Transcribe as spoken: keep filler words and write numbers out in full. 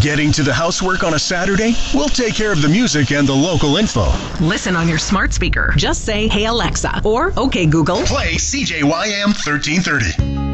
Getting to the housework on a Saturday? We'll take care of the music and the local info. Listen on your smart speaker. Just say, "Hey Alexa," or "Okay Google, Play C J Y M thirteen thirty.